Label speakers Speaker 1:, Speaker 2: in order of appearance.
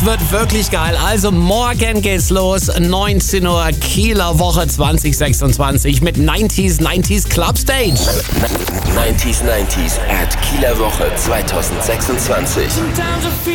Speaker 1: wird wirklich geil. Also morgen geht's los, 19 Uhr, Kieler Woche 2026 mit 90s Club Stage.
Speaker 2: 90s at Kieler Woche 2026.